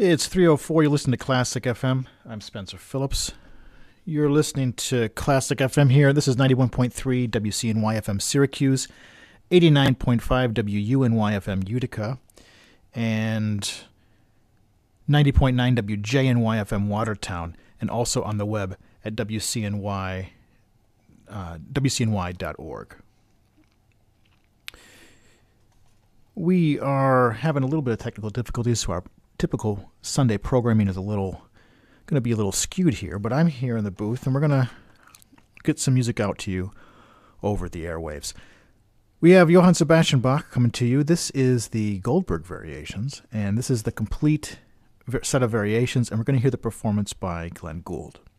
It's 3:04. You're listening to Classic FM. I'm Spencer Phillips. You're listening to Classic FM here. This is 91.3 WCNY FM Syracuse, 89.5 WUNY FM Utica, and 90.9 WJNY FM Watertown, and also on the web at WCNY.org. We are having a little bit of technical difficulties, so our typical Sunday programming is going to be a little skewed here, but I'm here in the booth, and we're going to get some music out to you over the airwaves. We have Johann Sebastian Bach coming to you. This is the Goldberg Variations, and this is the complete set of variations, and we're going to hear the performance by Glenn Gould.